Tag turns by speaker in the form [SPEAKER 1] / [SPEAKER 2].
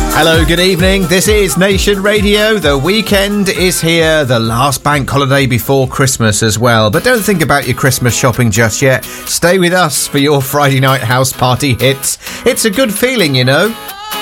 [SPEAKER 1] Hello, good evening. This is Nation Radio. The weekend is here, the last bank holiday before Christmas as well. But don't think about your Christmas shopping just yet. Stay with us for your Friday night house party hits. It's a good feeling, you know.